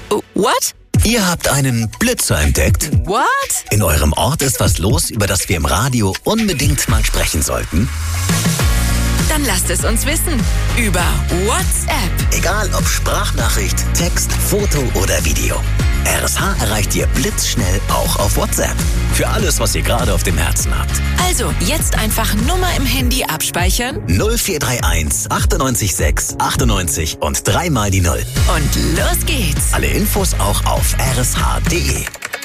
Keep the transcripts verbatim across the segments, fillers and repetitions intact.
What? Ihr habt einen Blitzer entdeckt? What? In eurem Ort ist was los, über das wir im Radio unbedingt mal sprechen sollten? Dann lasst es uns wissen. Über WhatsApp. Egal ob Sprachnachricht, Text, Foto oder Video. R S H erreicht ihr blitzschnell auch auf WhatsApp. Für alles, was ihr gerade auf dem Herzen habt. Also, jetzt einfach Nummer im Handy abspeichern. null vier drei eins achtundneunzig sechs achtundneunzig und dreimal die Null. Und los geht's. Alle Infos auch auf r s h punkt d e.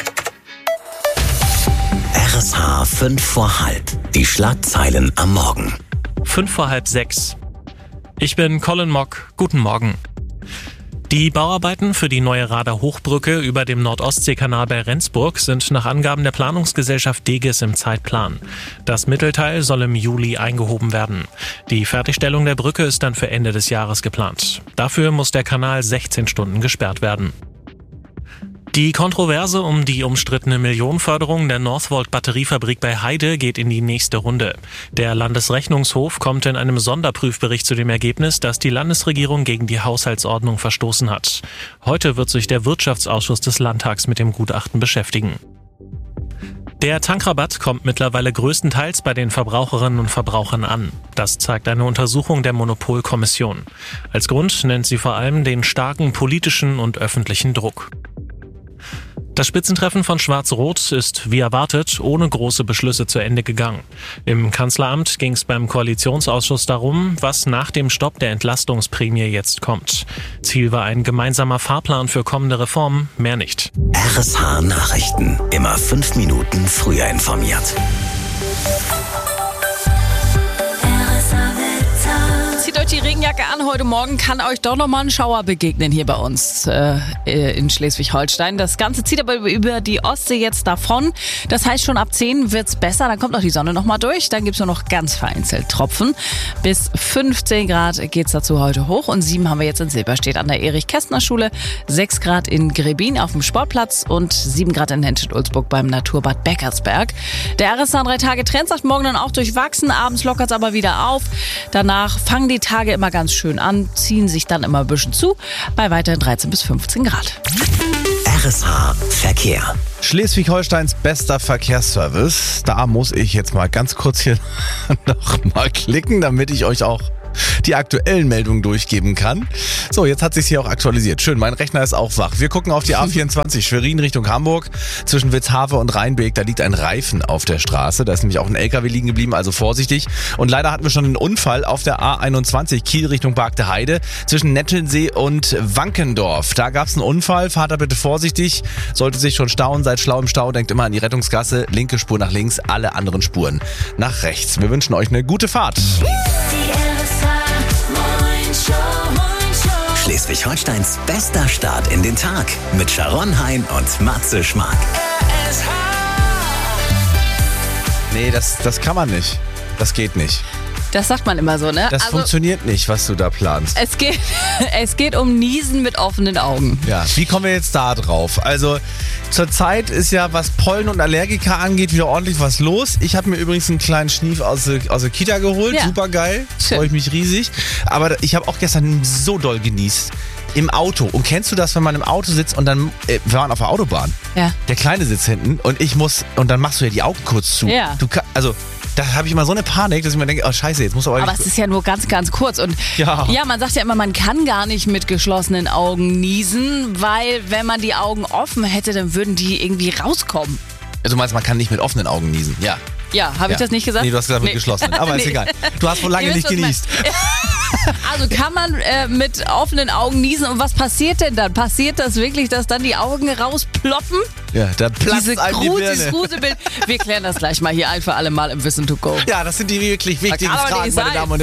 R S H fünf vor halb. Die Schlagzeilen am Morgen. Fünf vor halb sechs. Ich bin Colin Mock. Guten Morgen. Die Bauarbeiten für die neue Rader Hochbrücke über dem Nord-Ostsee-Kanal bei Rendsburg sind nach Angaben der Planungsgesellschaft Degis im Zeitplan. Das Mittelteil soll im Juli eingehoben werden. Die Fertigstellung der Brücke ist dann für Ende des Jahres geplant. Dafür muss der Kanal sechzehn Stunden gesperrt werden. Die Kontroverse um die umstrittene Millionenförderung der Northvolt-Batteriefabrik bei Heide geht in die nächste Runde. Der Landesrechnungshof kommt in einem Sonderprüfbericht zu dem Ergebnis, dass die Landesregierung gegen die Haushaltsordnung verstoßen hat. Heute wird sich der Wirtschaftsausschuss des Landtags mit dem Gutachten beschäftigen. Der Tankrabatt kommt mittlerweile größtenteils bei den Verbraucherinnen und Verbrauchern an. Das zeigt eine Untersuchung der Monopolkommission. Als Grund nennt sie vor allem den starken politischen und öffentlichen Druck. Das Spitzentreffen von Schwarz-Rot ist, wie erwartet, ohne große Beschlüsse zu Ende gegangen. Im Kanzleramt ging es beim Koalitionsausschuss darum, was nach dem Stopp der Entlastungsprämie jetzt kommt. Ziel war ein gemeinsamer Fahrplan für kommende Reformen, mehr nicht. R S H Nachrichten. Immer fünf Minuten früher informiert. Zieht euch die Regenjacke an, heute Morgen kann euch doch nochmal ein Schauer begegnen hier bei uns äh, in Schleswig-Holstein. Das Ganze zieht aber über die Ostsee jetzt davon. Das heißt, schon ab zehn wird's besser, dann kommt auch die Sonne nochmal durch. Dann gibt's nur noch ganz vereinzelt Tropfen. Bis fünfzehn Grad geht's dazu heute hoch und sieben haben wir jetzt in Silberstedt an der Erich-Kästner-Schule, sechs Grad in Grebin auf dem Sportplatz und sieben Grad in Henstedt-Ulzburg beim Naturbad Beckersberg. Der R S H drei Tage Trend sagt morgen dann auch durchwachsen, abends lockert's aber wieder auf. Danach fangen die Die Tage immer ganz schön an, ziehen sich dann immer ein bisschen zu, bei weiterhin dreizehn bis fünfzehn Grad. R S H Verkehr. Schleswig-Holsteins bester Verkehrsservice. Da muss ich jetzt mal ganz kurz hier noch mal klicken, damit ich euch auch die aktuellen Meldungen durchgeben kann. So, jetzt hat sich's hier auch aktualisiert. Schön, mein Rechner ist auch wach. Wir gucken auf die A vierundzwanzig Schwerin Richtung Hamburg. Zwischen Witzhafe und Rheinbeek, da liegt ein Reifen auf der Straße. Da ist nämlich auch ein L K W liegen geblieben, also vorsichtig. Und leider hatten wir schon einen Unfall auf der A einundzwanzig Kiel Richtung Bargte Heide zwischen Nettelsee und Wankendorf. Da gab's einen Unfall. Fahrt da bitte vorsichtig. Sollte sich schon stauen, seid schlau im Stau. Denkt immer an die Rettungsgasse. Linke Spur nach links, alle anderen Spuren nach rechts. Wir wünschen euch eine gute Fahrt. Schleswig-Holsteins bester Start in den Tag mit Sharon Hein und Matze Schmark. Nee, das, das kann man nicht. Das geht nicht. Das sagt man immer so, ne? Das also, funktioniert nicht, was du da planst. Es geht, es geht um Niesen mit offenen Augen. Ja, wie kommen wir jetzt da drauf? Also zurzeit ist ja, was Pollen und Allergiker angeht, wieder ordentlich was los. Ich habe mir übrigens einen kleinen Schnief aus der, aus der Kita geholt. Ja. Super geil. Schön. Freue ich mich riesig. Aber ich habe auch gestern so doll genießt. Im Auto. Und kennst du das, wenn man im Auto sitzt und dann, äh, wir waren auf der Autobahn. Ja. Der Kleine sitzt hinten und ich muss, und dann machst du ja die Augen kurz zu. Ja. Du kann, also, da habe ich immer so eine Panik, dass ich mir denke, oh scheiße, jetzt muss aber... Aber es ist ja nur ganz, ganz kurz. Und Ja. ja, man sagt ja immer, man kann gar nicht mit geschlossenen Augen niesen, weil wenn man die Augen offen hätte, dann würden die irgendwie rauskommen. Also du meinst, man kann nicht mit offenen Augen niesen? Ja. Ja, habe ich Ja. das nicht gesagt? Nee, du hast gesagt mit Nee. geschlossenen. Aber ist Nee. egal. Du hast wohl lange Ihr nicht wisst, was ich genießt. Also kann man äh, mit offenen Augen niesen und was passiert denn dann? Passiert das wirklich, dass dann die Augen rausploppen? Ja, da platzt Diese einem die Gru- Birne. dieses Gruselbild. Wir klären das gleich mal hier ein für alle Mal im Wissen to go. Ja, das sind die wirklich wichtigen kann aber Fragen, nicht meine sein. Damen und Herren.